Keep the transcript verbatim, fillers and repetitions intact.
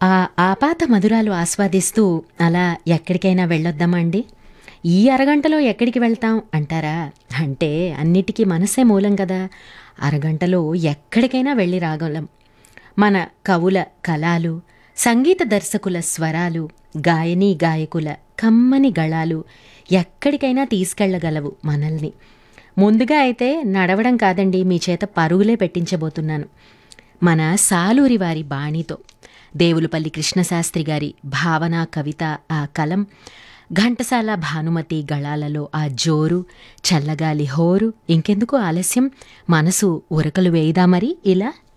ఆ ఆపాత మధురాలు ఆస్వాదిస్తూ అలా ఎక్కడికైనా వెళ్ళొద్దామా అండి? ఈ అరగంటలో ఎక్కడికి వెళ్తాం అంటారా? అంటే అన్నిటికీ మనసే మూలం కదా! అరగంటలో ఎక్కడికైనా వెళ్ళి రాగలం. మన కవుల కలాలు, సంగీత దర్శకుల స్వరాలు, గాయనీ గాయకుల కమ్మని గళాలు ఎక్కడికైనా తీసుకెళ్ళగలవు మనల్ని. ముందుగా అయితే నడవడం కాదండి, మీ చేత పరుగులే పెట్టించబోతున్నాను. మన సాలూరి వారి బాణీతో దేవులపల్లి కృష్ణశాస్త్రి గారి భావన కవిత ఆ కలం, ఘంటసాల భానుమతి గళాలలో ఆ జోరు, చల్లగాలి హోరు. ఇంకెందుకు ఆలస్యం, మనసు ఉరకలు వేయిదా మరి ఇలా.